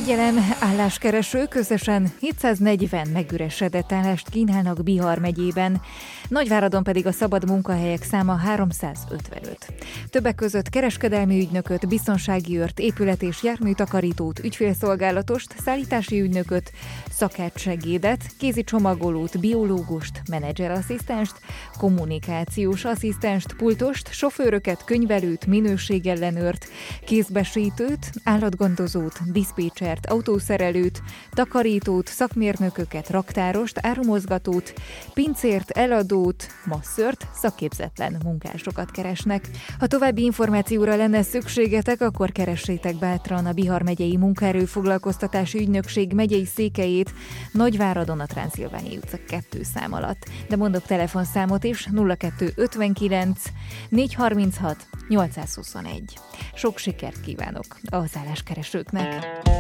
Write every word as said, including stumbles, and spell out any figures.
Figyelem, álláskeresők összesen hétszáznegyven megüresedett állást kínálnak Bihar megyében, Nagyváradon pedig a szabad munkahelyek száma háromszázötvenöt. Többek között kereskedelmi ügynököt, biztonsági őrt, épület- és járműtakarítót, ügyfélszolgálatost, szállítási ügynököt, szakácsegédet, kézi csomagolót, biológust, menedzserasszisztenst, kommunikációs asszisztenst, pultost, sofőröket, könyvelőt, minőségellenőrt, kézbesítőt, állatgondozót, diszpécsert, autószerelőt, takarítót, szakmérnököket, raktárost, árumozgatót, pincért, eladót, masszört, szakképzetlen munkásokat keresnek. Ha további információra lenne szükségetek, akkor keressétek bátran a Bihar megyei munkaerőfoglalkoztatási ügynökség megyei székelyét Nagyváradon a Transzilvániai utca kettő szám alatt. De mondok telefonszámot is, nulla kettő ötvenkilenc négyszázharminchat nyolcszázhuszonegy. Sok sikert kívánok az álláskeresőknek!